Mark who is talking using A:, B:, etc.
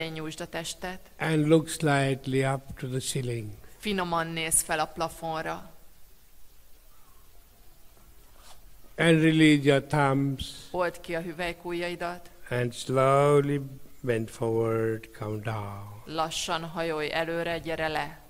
A: nyújtsd a testet.
B: And look slightly up to the ceiling.
A: Finoman néz fel a plafonra.
B: And release your thumbs.
A: Old ki a hüvelykujjaidat.
B: And slowly bend forward, come down.
A: Lassan hajolj előre, gyere le.